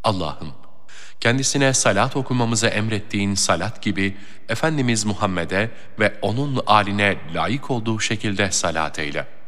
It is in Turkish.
Allah'ım, kendisine salat okumamızı emrettiğin salat gibi Efendimiz Muhammed'e ve onun âline layık olduğu şekilde salat eyle.